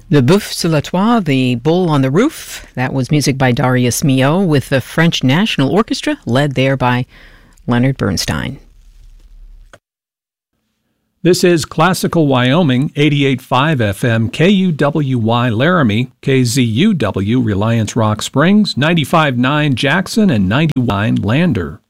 Le Boeuf sur le Toit, The Bull on the Roof. That was music by Darius Milhaud with the French National Orchestra, led there by Leonard Bernstein. This is Classical Wyoming, 88.5 FM, KUWY Laramie, KZUW Reliance Rock Springs, 95.9 Jackson, and 91 Lander.